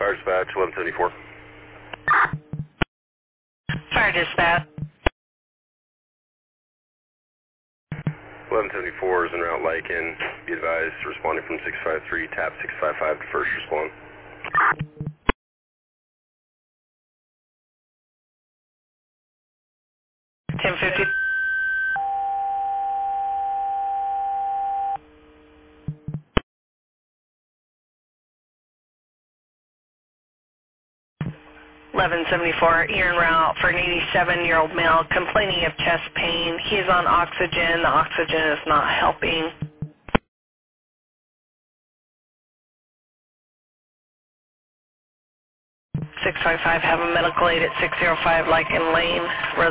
Fire dispatch 1174. Fire dispatch. 1174 is en route Lycan. Be advised, responding from 653, tap 655 to first respond. 1050. $11.74, you're en route for an 87-year-old male complaining of chest pain. He is on oxygen. The oxygen is not helping. 655, have a medical aid at 605 Lycan Lane.